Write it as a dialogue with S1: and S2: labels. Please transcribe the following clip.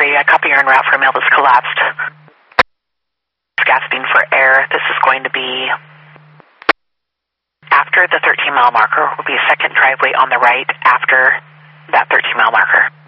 S1: I copy your en route for a mail that's collapsed. Gasping for air. This is going to be after the 13-mile marker. Will be a second driveway on the right after that 13-mile marker.